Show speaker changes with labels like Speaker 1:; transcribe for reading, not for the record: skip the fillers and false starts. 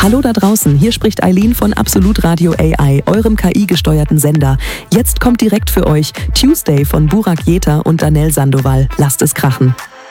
Speaker 1: Hallo da draußen, hier spricht Eileen von Absolut Radio AI, eurem KI-gesteuerten Sender. Jetzt kommt direkt für euch Tuesday von Burak Yeta und Danell Sandoval. Lasst es krachen.